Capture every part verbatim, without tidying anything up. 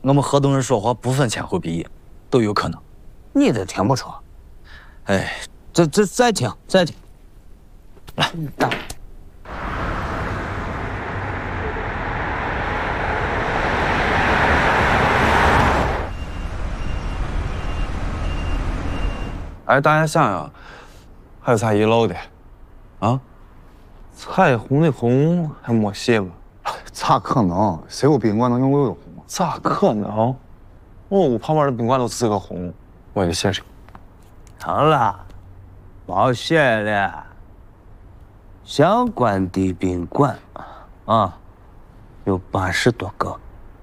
我们河东人说话不分前后鼻音，都有可能。 你这听不出？ 哎， 这这再听再听，来，打。 哎，大家想想，还有啥遗漏的？啊？彩虹的虹还没写吧？ 咋可能？谁有宾馆能用六个红啊？ 咋可能？我屋旁边的宾馆都四个红，我给写上。 成了，别写了。相关的宾馆啊，有八十多个。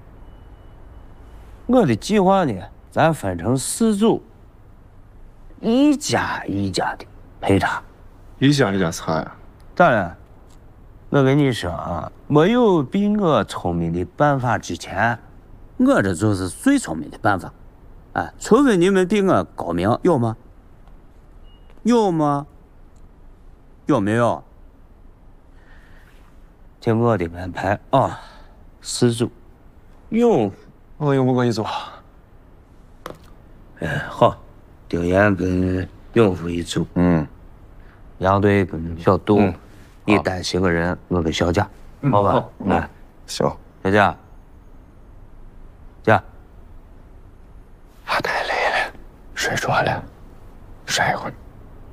我的计划呢，咱分成四组，一家一家的陪他。 一家一家查呀？ 当然，我跟你说啊，没有比我聪明的办法之前，我这就是最聪明的办法。哎，除非你们比我高明，有吗？有吗？有没有？听我的安排啊，四组。 有，我有不可以做。 哎，好，丁岩跟永福一组。 嗯。 杨队跟小杜，嗯、你担心个人，我跟小贾，嗯、好吧？好，来， 行。 小贾，贾， 我太累了，睡着了，睡一会儿。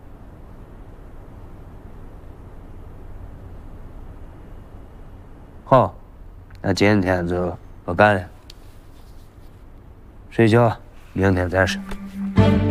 好，那今天就不干了，睡觉，明天再说。